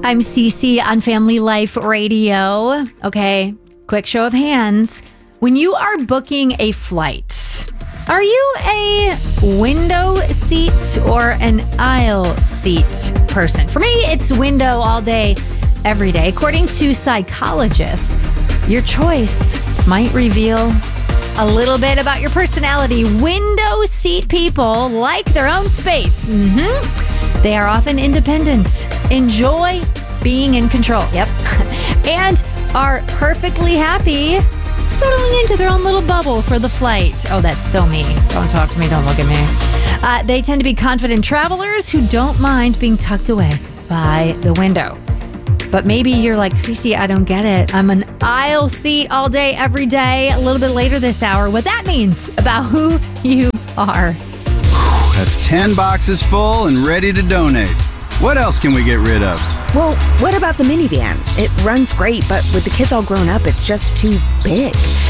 I'm Cece on Family Life Radio. Okay, quick show of hands. When you are booking a flight, are you a window seat or an aisle seat person? For me, it's window all day, every day. According to psychologists, your choice might reveal a little bit about your personality. Window seat people like their own space. They are often independent, enjoy being in control. Yep. And are perfectly happy settling into their own little bubble for the flight. Oh, that's so me. Don't talk to me. Don't look at me. They tend to be confident travelers who don't mind being tucked away by the window. But maybe you're like, Cece, I don't get it. I'm an aisle seat all day, every day. A little bit later this hour, what that means about who you are. That's 10 boxes full and ready to donate. What else can we get rid of? Well, what about the minivan? It runs great, but with the kids all grown up, it's just too big.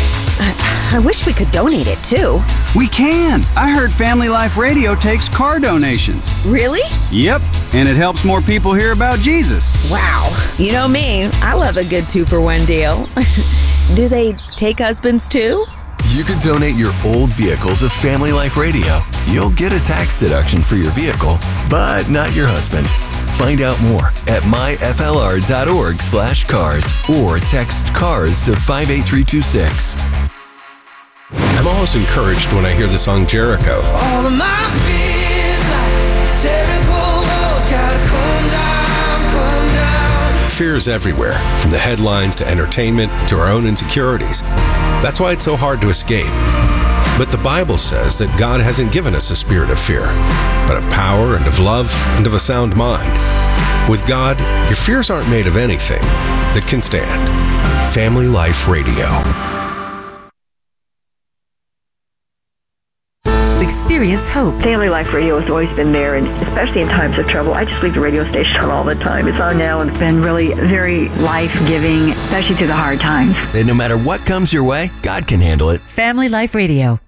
I wish we could donate it, too. We can. I heard Family Life Radio takes car donations. Really? Yep, and it helps more people hear about Jesus. Wow. You know me, I love a good 2-for-1 deal. Do they take husbands, too? You can donate your old vehicle to Family Life Radio. You'll get a tax deduction for your vehicle, but not your husband. Find out more at myflr.org/cars or text CARS to 58326. I'm always encouraged when I hear the song Jericho. All of my fears like Jericho walls gotta come down. Fear is everywhere, from the headlines to entertainment to our own insecurities. That's why it's so hard to escape. But the Bible says that God hasn't given us a spirit of fear, but of power and of love and of a sound mind. With God, your fears aren't made of anything that can stand. Family Life Radio. Experience hope. Family Life Radio has always been there, and especially in times of trouble. I just leave the radio station on all the time. It's on now, and it's been really very life-giving, especially through the hard times. And no matter what comes your way, God can handle it. Family Life Radio.